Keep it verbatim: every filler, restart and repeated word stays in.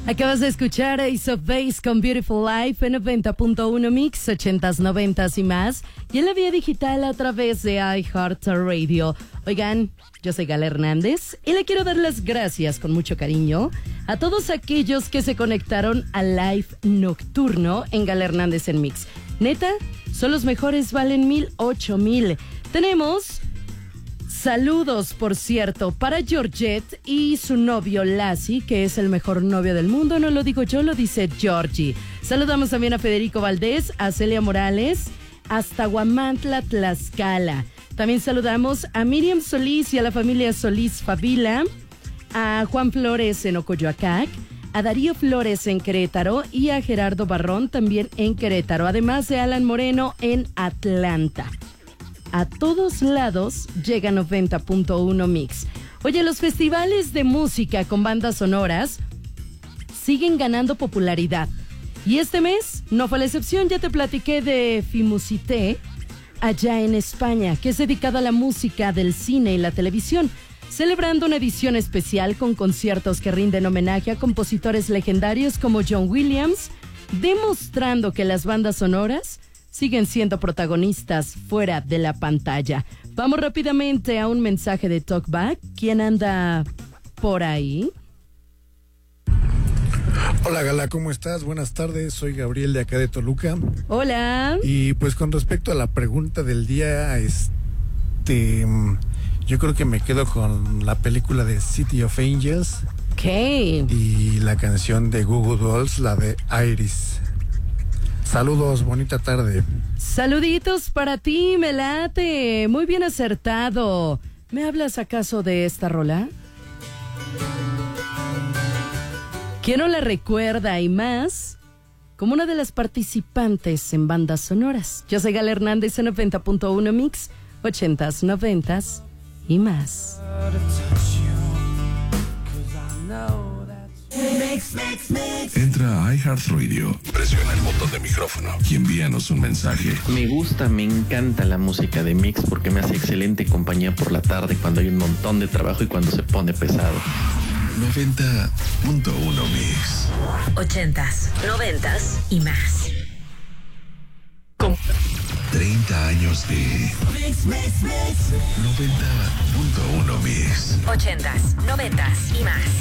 Acabas de escuchar Ace of Base con Beautiful Life en noventa punto uno Mix, ochentas, noventas y más. Y en la vía digital a través de iHeartRadio. Oigan, yo soy Gala Hernández y le quiero dar las gracias con mucho cariño a todos aquellos que se conectaron al live nocturno en Gala Hernández en Mix. Neta, son los mejores, valen mil, ocho mil. Tenemos... saludos, por cierto, para Georgette y su novio Lassie, que es el mejor novio del mundo. No lo digo yo, lo dice Georgie. Saludamos también a Federico Valdés, a Celia Morales, hasta Huamantla, Tlaxcala. También saludamos a Miriam Solís y a la familia Solís Favila, a Juan Flores en Ocoyoacac, a Darío Flores en Querétaro y a Gerardo Barrón también en Querétaro, además de Alan Moreno en Atlanta. A todos lados llega noventa punto uno Mix. Oye, los festivales de música con bandas sonoras siguen ganando popularidad. Y este mes no fue la excepción. Ya te platiqué de Fimusité, allá en España, que es dedicada a la música del cine y la televisión, celebrando una edición especial con conciertos que rinden homenaje a compositores legendarios como John Williams, demostrando que las bandas sonoras siguen siendo protagonistas fuera de la pantalla. Vamos rápidamente a un mensaje de Talkback. ¿Quién anda por ahí? Hola Gala, ¿cómo estás? Buenas tardes, soy Gabriel de acá de Toluca. Hola. Y pues con respecto a la pregunta del día, este, yo creo que me quedo con la película de City of Angels. Ok. Y la canción de Goo Goo Dolls, la de Iris. Saludos, bonita tarde. Saluditos para ti, me late. Muy bien acertado. ¿Me hablas acaso de esta rola? ¿Quién no la recuerda y más? Como una de las participantes en bandas sonoras. Yo soy Gala Hernández en noventa punto uno Mix, ochentas, noventas y más. Entra a iHeartRadio, presiona el botón de micrófono y envíanos un mensaje. Me gusta, me encanta la música de Mix porque me hace excelente compañía por la tarde cuando hay un montón de trabajo y cuando se pone pesado. noventa punto uno Mix. Ochentas, noventas y más. Con treinta años de Mix, Mix, Mix. noventa punto uno Mix. Ochentas, noventas y más.